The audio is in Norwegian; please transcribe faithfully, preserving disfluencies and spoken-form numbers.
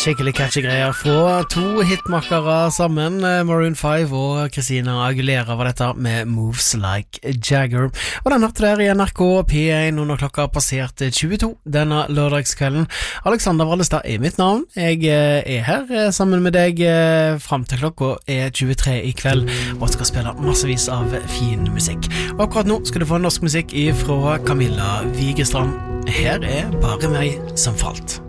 skikkelig catchy greier fra to hitmakere sammen, Maroon five og Christina Aguilera var dette med Moves Like Jagger. Og den hørte der i N R K P one når klokka passerte tjueto denne lørdagskvelden. Alexander Wallestad er mitt navn. Jeg er her sammen med deg frem til klokka er tjuetre i kveld og skal spille massevis av fin musikk. Og akkurat nå skal du få norsk musikk fra Camilla Wigestrand. Her er Bare meg som falt.